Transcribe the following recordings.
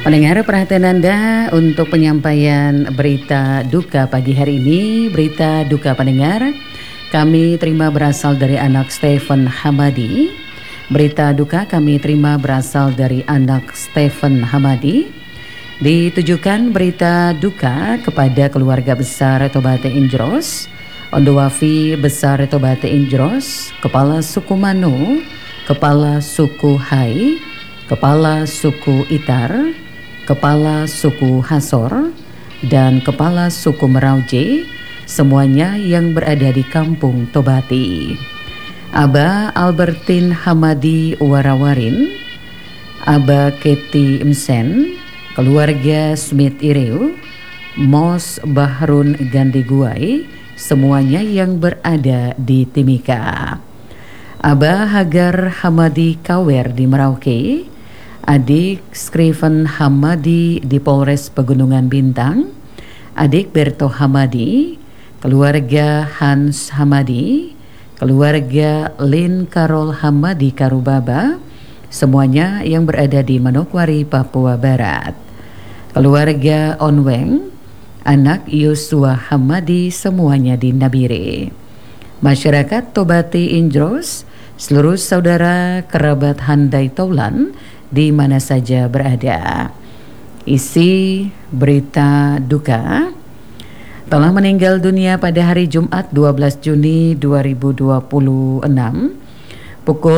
Pendengar, perhatian Anda untuk penyampaian berita duka pagi hari ini. Berita duka pendengar kami terima berasal dari anak Stephen Hamadi. Berita duka kami terima berasal dari anak Stephen Hamadi. Ditujukan berita duka kepada keluarga besar Tobate Injros, Ondowafi besar Tobate Injros, Kepala Suku Mano, Kepala Suku Hai, Kepala Suku Itar, Kepala Suku Hasor, dan Kepala Suku Merauje, semuanya yang berada di kampung Tobati. Aba Albertin Hamadi Warawarin, Aba Keti Msen, keluarga Smith Ireu, Mos Bahrun Gandiguai, semuanya yang berada di Timika. Aba Hagar Hamadi Kawer di Merauke, adik Skriven Hamadi di Polres Pegunungan Bintang, adik Berto Hamadi, keluarga Hans Hamadi, keluarga Lin Karol Hamadi Karubaba, semuanya yang berada di Manokwari, Papua Barat. Keluarga Onweng, anak Yosua Hamadi, semuanya di Nabire. Masyarakat Tobati Injros, seluruh saudara kerabat Handai Taulan di mana saja berada. Isi berita duka: telah meninggal dunia pada hari Jumat 12 Juni 2026 pukul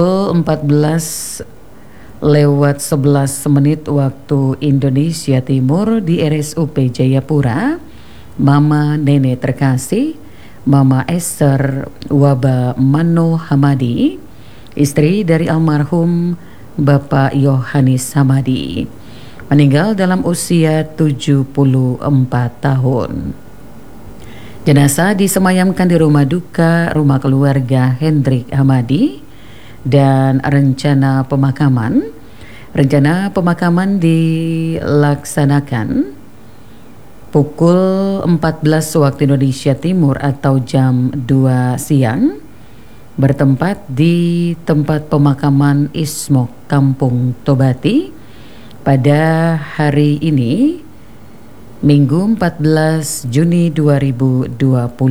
14:11 waktu Indonesia Timur di RSUP Jayapura, Mama Nene terkasih Mama Esther Waba Mano Hamadi, istri dari almarhum Bapak Yohanes Hamadi, meninggal dalam usia 74 tahun. Jenazah disemayamkan di rumah duka rumah keluarga Hendrik Hamadi, dan rencana pemakaman dilaksanakan pukul 14 waktu Indonesia Timur atau jam 2 siang bertempat di tempat pemakaman Ismok Kampung Tobati pada hari ini Minggu 14 Juni 2026.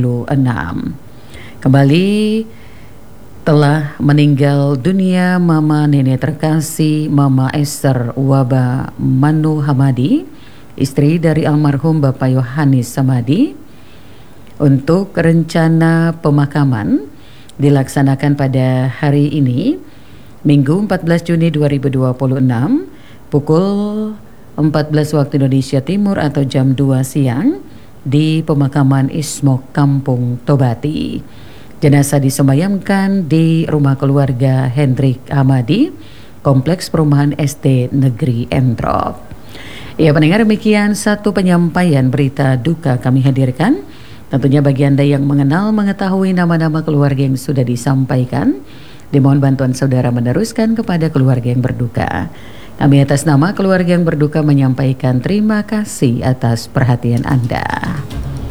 Kembali telah meninggal dunia Mama Nene terkasih Mama Esther Waba Manu Hamadi, istri dari almarhum Bapak Yohanes Hamadi. Untuk rencana pemakaman dilaksanakan pada hari ini Minggu 14 Juni 2026 pukul 14 waktu Indonesia Timur atau jam 2 siang di pemakaman Ismok Kampung Tobati. Jenazah disemayamkan di rumah keluarga Hendrik Hamadi, Kompleks Perumahan SD Negeri Entrop. Ya pendengar, demikian satu penyampaian berita duka kami hadirkan. Tentunya bagi Anda yang mengenal mengetahui nama-nama keluarga yang sudah disampaikan, dimohon bantuan saudara meneruskan kepada keluarga yang berduka. Kami atas nama keluarga yang berduka menyampaikan terima kasih atas perhatian Anda.